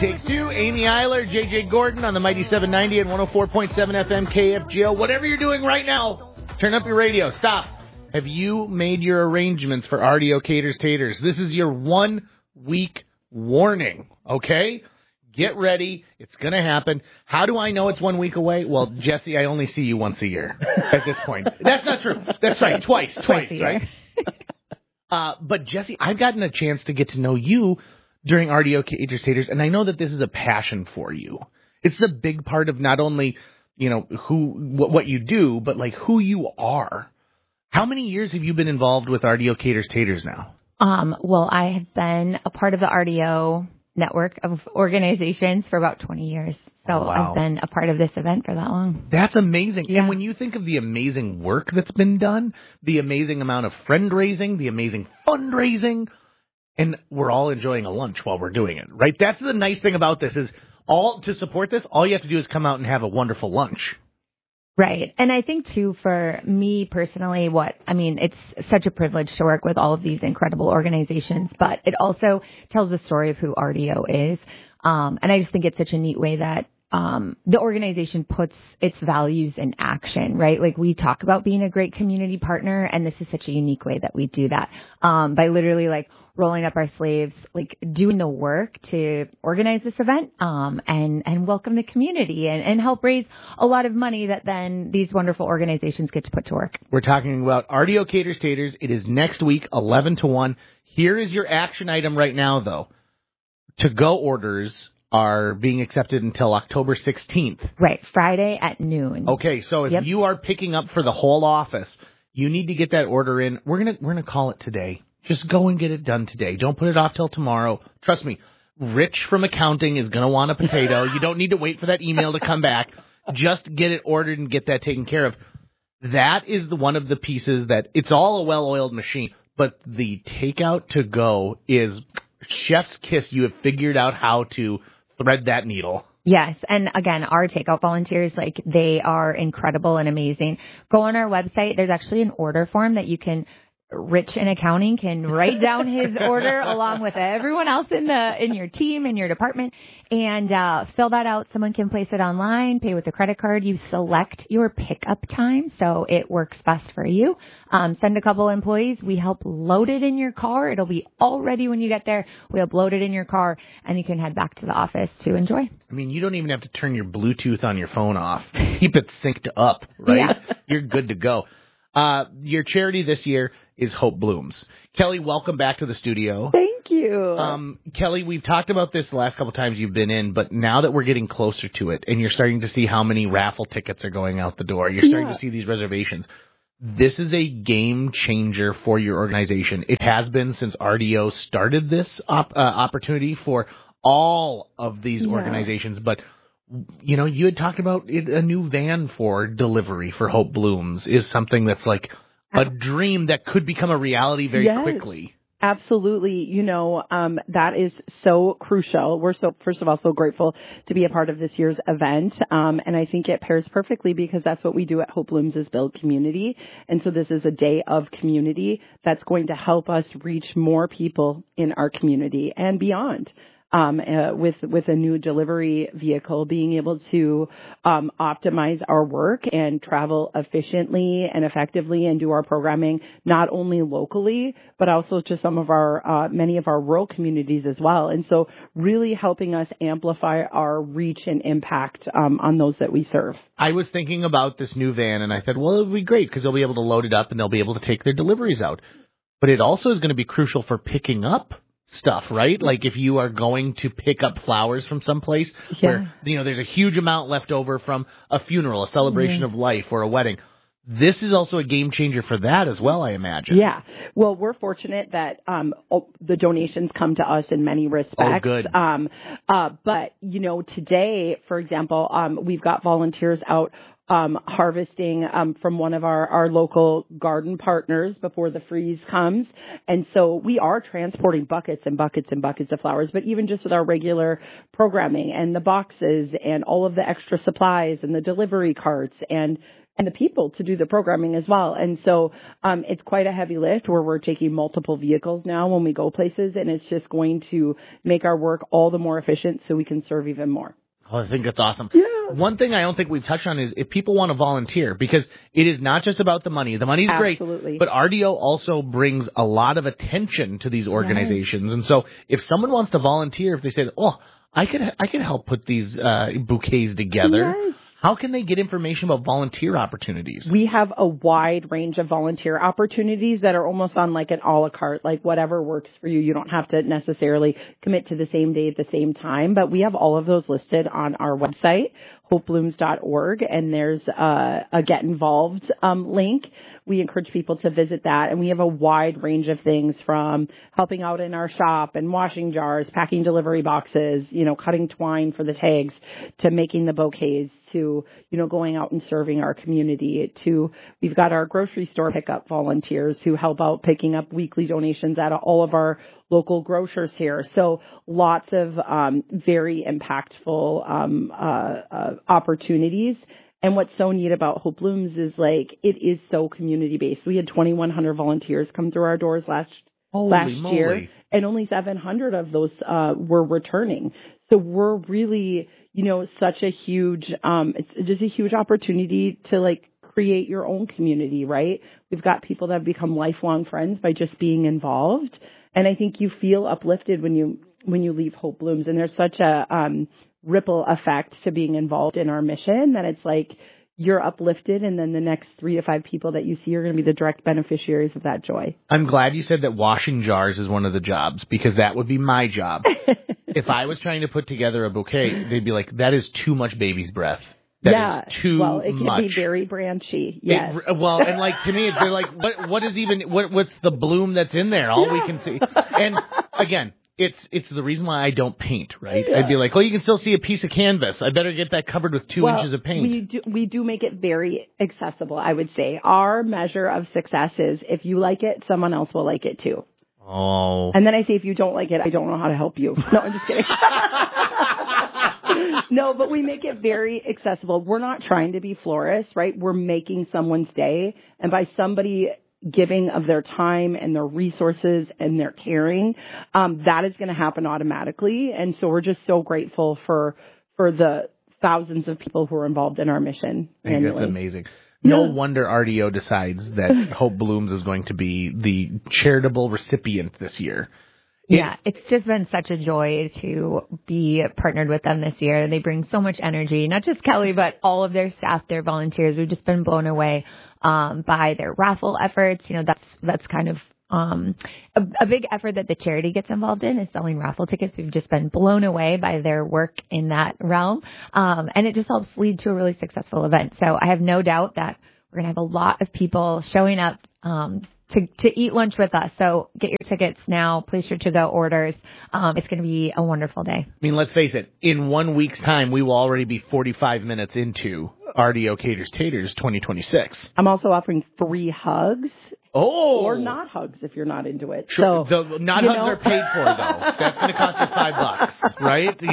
Takes two, Amy Eiler, J.J. Gordon on the Mighty 790 and 104.7 FM KFGO. Whatever you're doing right now, turn up your radio. Stop. Have you made your arrangements for RDO Caters Taters? This is your 1 week warning, okay? Get ready. It's going to happen. How do I know it's 1 week away? Well, Jesse, I only see you once a year at this point. That's not true. That's right. Twice, right? But Jesse, I've gotten a chance to get to know you during RDO Caters Taters, and I know that this is a passion for you. It's a big part of not only, what you do, but like who you are. How many years have you been involved with RDO Caters Taters now? Well, I have been a part of the RDO network of organizations for about 20 years. So I've been a part of this event for that long. That's amazing. Yeah. And when you think of the amazing work that's been done, the amazing amount of friend raising, the amazing fundraising, and we're all enjoying a lunch while we're doing it, right? That's the nice thing about this is to support this, all you have to do is come out and have a wonderful lunch. Right. And I think, too, for me personally, it's such a privilege to work with all of these incredible organizations, but it also tells the story of who RDO is. And I just think it's such a neat way that the organization puts its values in action, right? Like we talk about being a great community partner, and this is such a unique way that we do that by literally rolling up our sleeves, doing the work to organize this event and welcome the community and help raise a lot of money that then these wonderful organizations get to put to work. We're talking about RDO Caters Taters. It is next week, 11 to 1. Here is your action item right now, though. To-go orders are being accepted until October 16th. Right, Friday at noon. Okay, so if you are picking up for the whole office, you need to get that order in. We're gonna call it today. Just go and get it done today. Don't put it off till tomorrow. Trust me, Rich from accounting is going to want a potato. You don't need to wait for that email to come back. Just get it ordered and get that taken care of. That is one of the pieces that it's all a well-oiled machine, but the takeout to go is chef's kiss. You have figured out how to thread that needle. Yes. And again, our takeout volunteers, they are incredible and amazing. Go on our website. There's actually an order form that Rich in accounting can write down his order along with everyone else in your team, in your department, and fill that out. Someone can place it online, pay with a credit card. You select your pickup time, so it works best for you. Send a couple employees. We help load it in your car. It'll be all ready when you get there. We help load it in your car, and you can head back to the office to enjoy. I mean, you don't even have to turn your Bluetooth on your phone off. Keep it synced up, right? Yeah. You're good to go. Your charity this year is Hope Blooms. Kelly, welcome back to the studio. Thank you. Kelly, we've talked about this the last couple times you've been in, but now that we're getting closer to it and you're starting to see how many raffle tickets are going out the door, you're starting to see these reservations. This is a game changer for your organization. It has been since RDO started this opportunity for all of these organizations, but you had talked about a new van for delivery for Hope Blooms is something that's like a dream that could become a reality very quickly. Absolutely. That is so crucial. We're first of all, so grateful to be a part of this year's event. And I think it pairs perfectly because that's what we do at Hope Blooms is build community. And so this is a day of community that's going to help us reach more people in our community and beyond. With a new delivery vehicle, being able to optimize our work and travel efficiently and effectively and do our programming not only locally, but also to some of our many of our rural communities as well. And so really helping us amplify our reach and impact on those that we serve. I was thinking about this new van, and I said, well, it would be great because they'll be able to load it up and they'll be able to take their deliveries out. But it also is going to be crucial for picking up stuff, right? Like if you are going to pick up flowers from someplace where, there's a huge amount left over from a funeral, a celebration of life, or a wedding. This is also a game changer for that as well, I imagine. Yeah. Well, we're fortunate that the donations come to us in many respects. Oh, good. But, today, for example, we've got volunteers out harvesting from one of our local garden partners before the freeze comes. And so we are transporting buckets and buckets and buckets of flowers, but even just with our regular programming and the boxes and all of the extra supplies and the delivery carts and and the people to do the programming as well. And so it's quite a heavy lift where we're taking multiple vehicles now when we go places, and it's just going to make our work all the more efficient so we can serve even more. Oh, I think that's awesome. Yeah. One thing I don't think we've touched on is if people want to volunteer, because it is not just about the money. The money's Absolutely. great, but RDO also brings a lot of attention to these organizations. Yes. And so if someone wants to volunteer, if they say, oh, I could help put these bouquets together. Yes. How can they get information about volunteer opportunities? We have a wide range of volunteer opportunities that are almost on like an a la carte, like whatever works for you. You don't have to necessarily commit to the same day at the same time, but we have all of those listed on our website, hopeblooms.org, and there's a Get Involved link. We encourage people to visit that, and we have a wide range of things from helping out in our shop and washing jars, packing delivery boxes, cutting twine for the tags, to making the bouquets, to, going out and serving our community, to we've got our grocery store pickup volunteers who help out picking up weekly donations at all of our local grocers here. So lots of very impactful opportunities. And what's so neat about Hope Blooms is it is so community based. We had 2,100 volunteers come through our doors last year, and only 700 of those were returning. So we're really, such a huge, it's just a huge opportunity to create your own community, right? We've got people that have become lifelong friends by just being involved. And I think you feel uplifted when you leave Hope Blooms. And there's such a ripple effect to being involved in our mission that it's you're uplifted, and then the next 3 to 5 people that you see are going to be the direct beneficiaries of that joy. I'm glad you said that washing jars is one of the jobs, because that would be my job. If I was trying to put together a bouquet, they'd be like, that is too much baby's breath. That is too much. It can be very branchy. Yes. And to me, they're like, what is even, what's the bloom that's in there? All we can see. And again, it's the reason why I don't paint, right? Yeah. I'd be like, you can still see a piece of canvas. I better get that covered with 2 inches of paint. We do make it very accessible, I would say. Our measure of success is if you like it, someone else will like it too. Oh. And then I say, if you don't like it, I don't know how to help you. No, I'm just kidding. No, but we make it very accessible. We're not trying to be florists, right? We're making someone's day. And by somebody giving of their time and their resources and their caring, that is going to happen automatically. And so we're just so grateful for the thousands of people who are involved in our mission annually. That's amazing. No wonder RDO decides that Hope Blooms is going to be the charitable recipient this year. Yeah, it's just been such a joy to be partnered with them this year. They bring so much energy, not just Kelly, but all of their staff, their volunteers. We've just been blown away by their raffle efforts. That's kind of a big effort that the charity gets involved in, is selling raffle tickets. We've just been blown away by their work in that realm. And it just helps lead to a really successful event. So I have no doubt that we're going to have a lot of people showing up to eat lunch with us. So get your tickets now. Place your to-go orders. It's going to be a wonderful day. I mean, let's face it. In 1 week's time, we will already be 45 minutes into RDO Caters Taters 2026. I'm also offering free hugs. Oh. Or not hugs if you're not into it. Sure. So, the not hugs are paid for, though. That's going to cost you $5, right?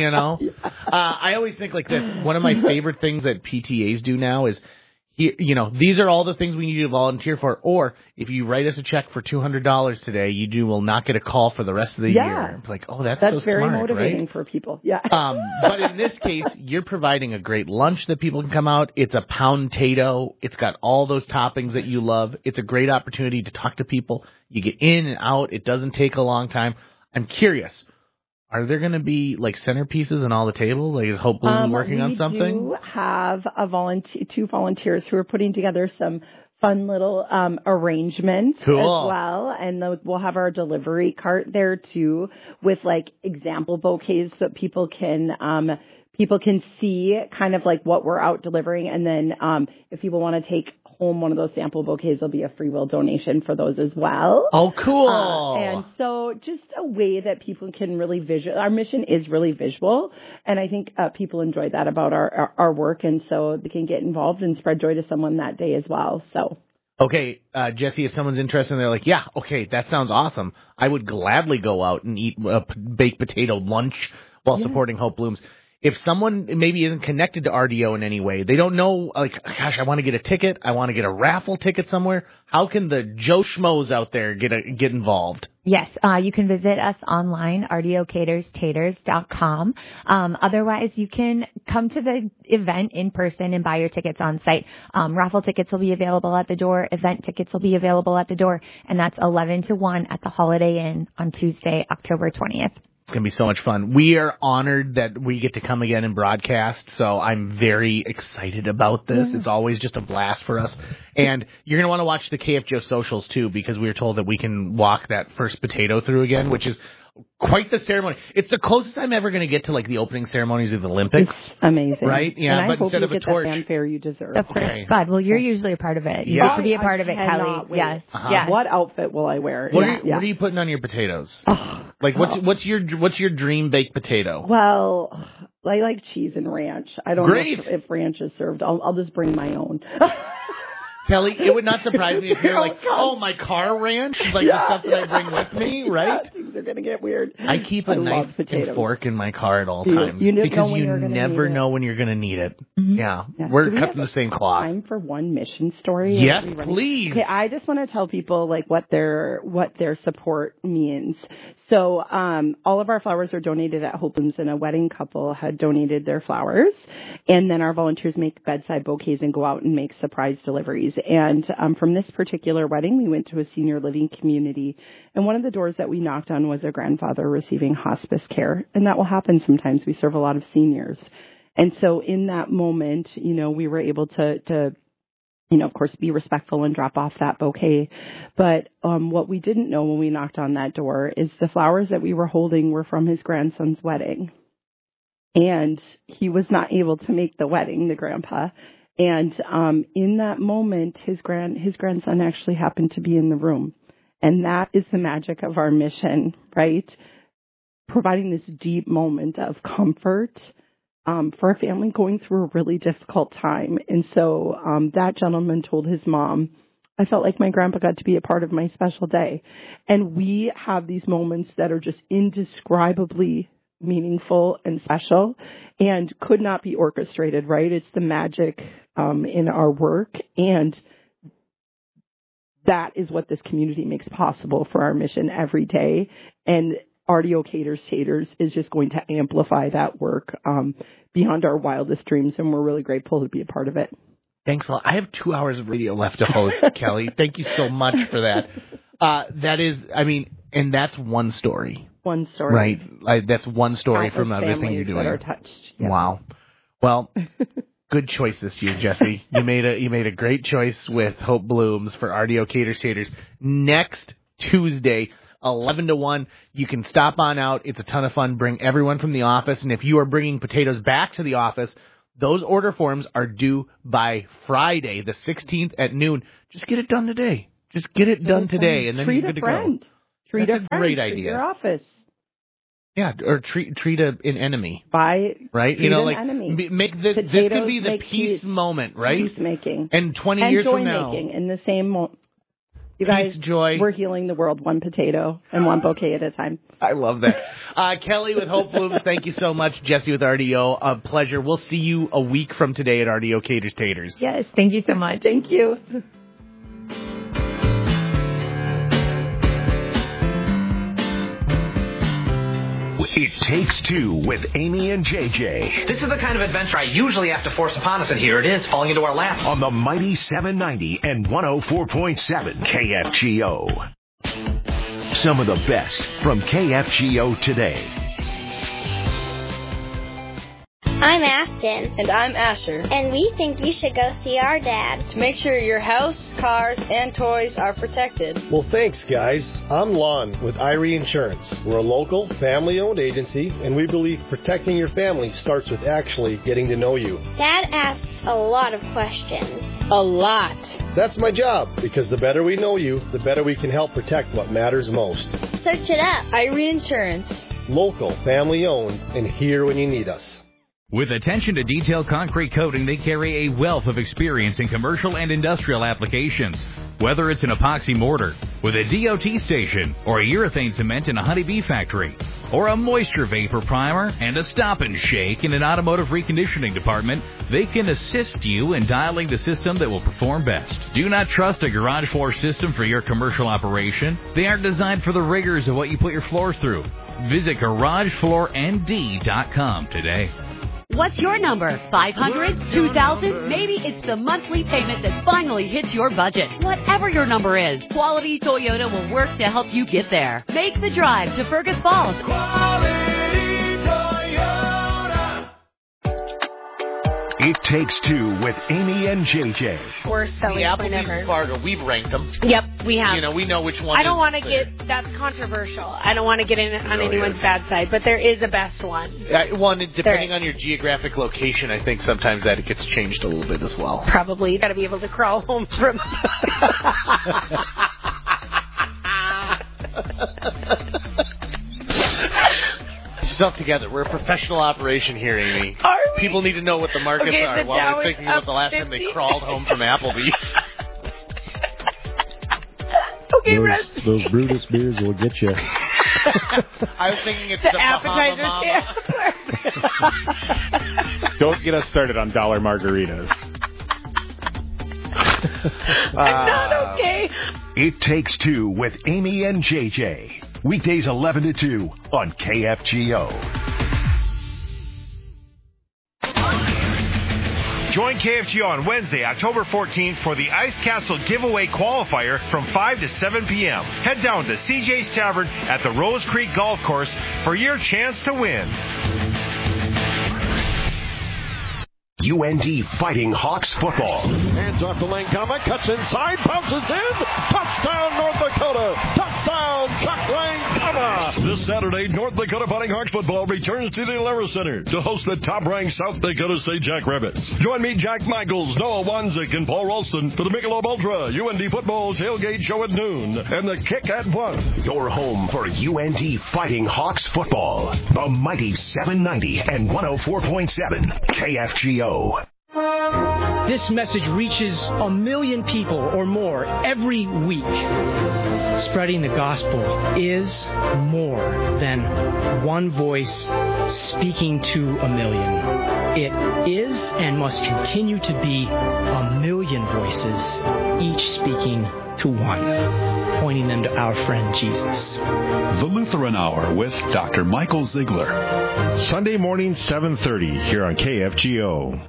I always think like this. One of my favorite things that PTAs do now is, these are all the things we need you to volunteer for. Or if you write us a check for $200 today, you will not get a call for the rest of the year. Like, that's so smart, very motivating right? for people. Yeah. But in this case, you're providing a great lunch that people can come out. It's a pound tato. It's got all those toppings that you love. It's a great opportunity to talk to people. You get in and out. It doesn't take a long time. I'm curious. Are there going to be centerpieces on all the table? Is Hope Bloom working on something? We do have two volunteers who are putting together some fun little arrangements as well, and we'll have our delivery cart there too, with example bouquets so people can see kind of what we're out delivering, and then if people want to take home one of those sample bouquets, there'll be a free will donation for those as well. Oh, cool. And so just a way that people can really our mission is really visual. And I think people enjoy that about our work. And so they can get involved and spread joy to someone that day as well. So. Okay, Jesse, if someone's interested and they're like, yeah, okay, that sounds awesome. I would gladly go out and eat a baked potato lunch while supporting Hope Blooms. if someone maybe isn't connected to RDO in any way, they don't know, like, gosh, I want to get a ticket, I want to get a raffle ticket somewhere, how can the Joe Schmoes out there get involved? Yes, you can visit us online, rdocatorstaters.com. Otherwise, you can come to the event in person and buy your tickets on site. Raffle tickets will be available at the door. Event tickets will be available at the door. And that's 11 to 1 at the Holiday Inn on Tuesday, October 20th. It's going to be so much fun. We are honored that we get to come again and broadcast, so I'm very excited about this. It's always just a blast for us. And you're going to want to watch the KFGO socials, too, because we were told that we can walk that first potato through again, which is quite the ceremony. It's the closest I'm ever going to get to, like, the opening ceremonies of the Olympics. It's amazing. Right? Yeah, and but I hope instead you of a get torch. that fanfare you deserve. The first spot. Well, you're usually a part of it. You get to be a part of it, Kelly. Wait. Yes. What outfit will I wear? What are you putting on your potatoes? Like, what's your dream baked potato? Well, I like cheese and ranch. I don't know Great. if ranch is served. I'll just bring my own. Kelly, it would not surprise me if you're like, my car ranch, like the stuff that I bring with me, right? Yeah, things are going to get weird. I keep a knife and fork in my car at all times because you never know when you're going to need it. Mm-hmm. Yeah. We're cut from the same cloth. Time for one mission story? Yes, please. Okay, I just want to tell people like what their support means. So, all of our flowers are donated at Hope Blooms, and a wedding couple had donated their flowers, and then our volunteers make bedside bouquets and go out and make surprise deliveries. And from this particular wedding, we went to a senior living community, and one of the doors that we knocked on was a grandfather receiving hospice care, and that will happen sometimes. We serve a lot of seniors. And so in that moment, we were able to of course, be respectful and drop off that bouquet. But what we didn't know when we knocked on that door is the flowers that we were holding were from his grandson's wedding. And he was not able to make the wedding, the grandpa. And in that moment, his grandson actually happened to be in the room. And that is the magic of our mission, right? Providing this deep moment of comfort for a family going through a really difficult time. And so that gentleman told his mom, I felt like my grandpa got to be a part of my special day. And we have these moments that are just indescribably meaningful and special and could not be orchestrated, right? It's the magic in our work, and that is what this community makes possible for our mission every day. And RDO Caters Taters is just going to amplify that work beyond our wildest dreams, and we're really grateful to be a part of it. Thanks a lot. I have 2 hours of radio left to host, Kelly. Thank you so much for that. That is, and that's one story. One story. Right. That's one story from everything you're doing. That are touched. Yeah. Wow. Well, good choice this year, Jesse. You made a great choice with Hope Blooms for RDO Caters Taters. Next Tuesday, 11 to 1, you can stop on out. It's a ton of fun. Bring everyone from the office. And if you are bringing potatoes back to the office, those order forms are due by Friday, the 16th at noon. Just get it done today. Just get it done today, and then you're good to go. Treat That's a a friend. great idea. Treat your office. Yeah, or treat an enemy. Right? You know, like enemy. make this could be the peace moment, right? Peacemaking. And 20 years from now, joy making in the same moment. You peace, guys, joy. We're healing the world one potato and one bouquet at a time. I love that. Kelly with Hope Blooms, thank you so much. Jesse with RDO, a pleasure. We'll see you a week from today at RDO Caters Taters. Yes, thank you so much. Thank you. It Takes Two with Amy and JJ. This is the kind of adventure I usually have to force upon us, and here it is, falling into our laps. On the mighty 790 and 104.7 KFGO. Some of the best from KFGO today. I'm Afton. And I'm Asher. And we think you should go see our dad. To make sure your house, cars, and toys are protected. Well, thanks, guys. I'm Lon with Irie Insurance. We're a local, family-owned agency, and we believe protecting your family starts with actually getting to know you. Dad asks a lot of questions. A lot. That's my job, because the better we know you, the better we can help protect what matters most. Search it up. Irie Insurance. Local, family-owned, and here when you need us. With attention to detail concrete coating, they carry a wealth of experience in commercial and industrial applications. Whether it's an epoxy mortar with a DOT station or a urethane cement in a honeybee factory, or a moisture vapor primer and a stop and shake in an automotive reconditioning department, they can assist you in dialing the system that will perform best. Do not trust a garage floor system for your commercial operation. They aren't designed for the rigors of what you put your floors through. Visit GarageFloorND.com today. What's your number? 500? 2,000? Maybe it's the monthly payment that finally hits your budget. Whatever your number is, Quality Toyota will work to help you get there. Make the drive to Fergus Falls. Quality Toyota. It Takes Two with Amy and JJ. Worst selling point Applebee's ever. in Fargo, we've ranked them. Yep, we have. You know, we know which one. I don't want to better. that's controversial. I don't want to get in on anyone's bad side, but there is a best one. One, depending on your geographic location, I think sometimes that it gets changed a little bit as well. Probably. You got to be able to crawl home from. Yourself together. We're a professional operation here, Amy. Are we? People need to know what the markets Okay, are the while Dow we're is thinking about up the last time 50. they crawled home from Applebee's. Okay, those Brutus beers will get you. I was thinking it's the appetizers. Don't get us started on dollar margaritas. I'm not okay. It Takes Two with Amy and JJ. Weekdays 11 to 2 on KFGO. Join KFGO on Wednesday, October 14th for the Ice Castle giveaway qualifier from 5 to 7 p.m. Head down to CJ's Tavern at the Rose Creek Golf Course for your chance to win. UND Fighting Hawks football. Hands off the lane, Kama cuts inside, bounces in. Touchdown, North Dakota. Touchdown, Chuck Lane Kama. This Saturday, North Dakota Fighting Hawks football returns to the Alara Center to host the top-ranked South Dakota State Jackrabbits. Join me, Jack Michaels, Noah Wanzik, and Paul Ralston for the Michelob Ultra UND football tailgate show at noon and the kick at 1. Your home for UND Fighting Hawks football. The mighty 790 and 104.7 KFGO. This message reaches 1 million people or more every week. Spreading the gospel is more than one voice speaking to 1 million. It is and must continue to be 1 million voices, each speaking to one, pointing them to our friend Jesus. The Lutheran Hour with Dr. Michael Ziegler. Sunday morning, 7:30 here on KFGO.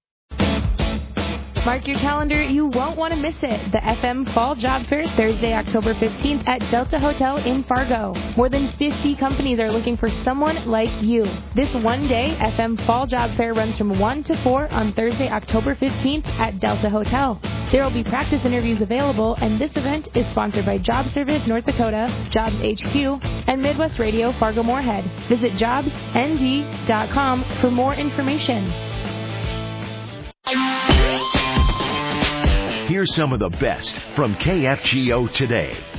Mark your calendar. You won't want to miss it. The FM Fall Job Fair, Thursday, October 15th at Delta Hotel in Fargo. More than 50 companies are looking for someone like you. This one-day FM Fall Job Fair runs from 1 to 4 on Thursday, October 15th at Delta Hotel. There will be practice interviews available, and this event is sponsored by Job Service North Dakota, Jobs HQ, and Midwest Radio Fargo-Moorhead. Visit jobsnd.com for more information. Here's some of the best from KFGO today.